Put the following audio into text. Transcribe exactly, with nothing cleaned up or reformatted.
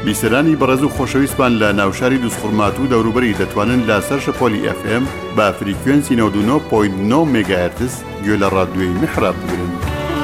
بیسەرانی بەڕێز و خۆشەویستمان لە ناوشاری دووسخورمات و دەوروبەری دەتوانن لە سەر شەپۆلی ئەف ئێم با فریکوێنسی نەوەدو و نۆ پۆینت نۆ مێگاهێرتز گوێ لە ڕادیۆی میحراب بگرن.